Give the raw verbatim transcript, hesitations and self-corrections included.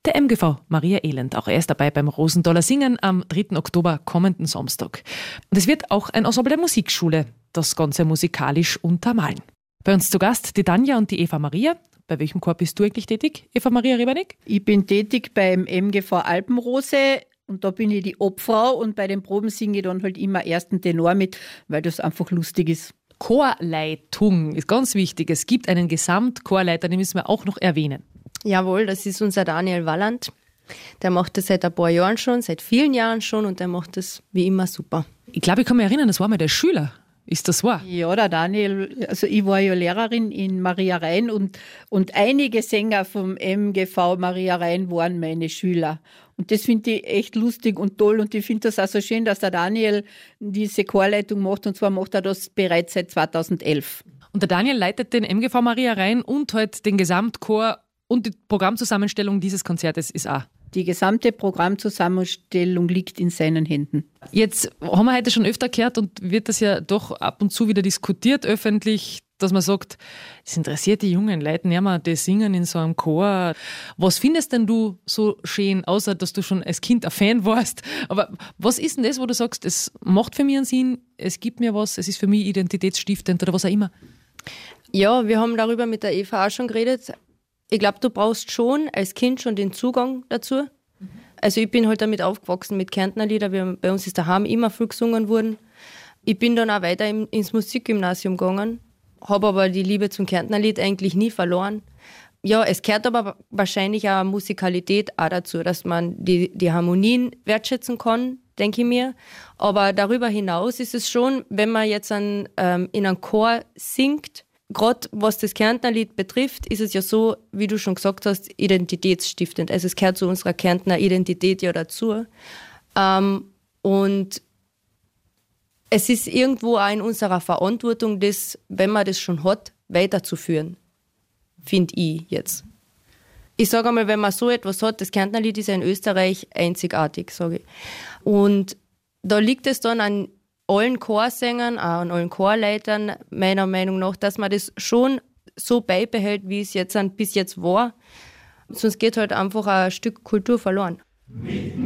Der M G V Maria Elend, auch er ist dabei beim Rosendaler Singen am dritten Oktober kommenden Samstag. Und es wird auch ein Ensemble der Musikschule das Ganze musikalisch untermalen. Bei uns zu Gast die Tanja und die Eva Maria. Bei welchem Chor bist du eigentlich tätig, Eva Maria Rebernig? Ich bin tätig beim M G V Alpenrose und da bin ich die Obfrau und bei den Proben singe ich dann halt immer ersten Tenor mit, weil das einfach lustig ist. Chorleitung ist ganz wichtig. Es gibt einen Gesamtchorleiter, den müssen wir auch noch erwähnen. Jawohl, das ist unser Daniel Walland. Der macht das seit ein paar Jahren schon, seit vielen Jahren schon und der macht das wie immer super. Ich glaube, ich kann mich erinnern, das war mal der Schüler. Ist das wahr? Ja, der Daniel, also ich war ja Lehrerin in Maria Rhein und, und einige Sänger vom M G V Maria Rhein waren meine Schüler. Und das finde ich echt lustig und toll und ich finde das auch so schön, dass der Daniel diese Chorleitung macht und zwar macht er das bereits seit zweitausendelf. Und der Daniel leitet den M G V Maria Rhein und halt den Gesamtchor und die Programmzusammenstellung dieses Konzertes ist auch. Die gesamte Programmzusammenstellung liegt in seinen Händen. Jetzt haben wir heute schon öfter gehört und wird das ja doch ab und zu wieder diskutiert öffentlich, dass man sagt, es interessiert die jungen Leute nicht mehr, die singen in so einem Chor. Was findest denn du so schön, außer dass du schon als Kind ein Fan warst? Aber was ist denn das, wo du sagst, es macht für mich einen Sinn, es gibt mir was, es ist für mich identitätsstiftend oder was auch immer? Ja, wir haben darüber mit der Eva auch schon geredet. Ich glaube, du brauchst schon als Kind schon den Zugang dazu. Also ich bin halt damit aufgewachsen mit Kärntner Lieder. Wir, bei uns ist daheim immer viel gesungen worden. Ich bin dann auch weiter im, ins Musikgymnasium gegangen, habe aber die Liebe zum Kärntner Lied eigentlich nie verloren. Ja, es gehört aber wahrscheinlich auch Musikalität auch dazu, dass man die, die Harmonien wertschätzen kann, denke ich mir. Aber darüber hinaus ist es schon, wenn man jetzt an, ähm, in einem Chor singt, gerade was das Kärntner Lied betrifft, ist es ja so, wie du schon gesagt hast, identitätsstiftend. Also es gehört zu unserer Kärntner Identität ja dazu. Ähm, und es ist irgendwo auch in unserer Verantwortung, das, wenn man das schon hat, weiterzuführen, finde ich jetzt. Ich sage einmal, wenn man so etwas hat, das Kärntner Lied ist ja in Österreich einzigartig, sage ich. Und da liegt es dann an allen Chorsängern, auch an allen Chorleitern, meiner Meinung nach, dass man das schon so beibehält, wie es jetzt bis jetzt war. Sonst geht halt einfach ein Stück Kultur verloren.